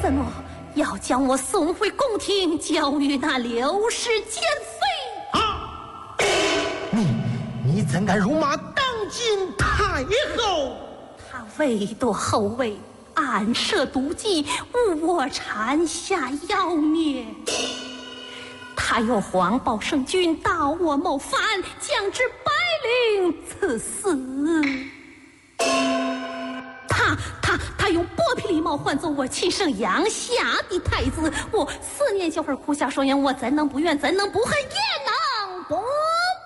怎么要将我送回宫廷，交予那刘氏奸妃？ 啊！你怎敢辱骂当今太后？ 他为夺后位，暗设毒计，误我产下妖孽。他又谎报圣君盗我谋反，将之百灵赐死。他用剥皮狸猫换走我亲生养下的太子，我思念小孩哭瞎双眼，我怎能不怨，怎能不恨也？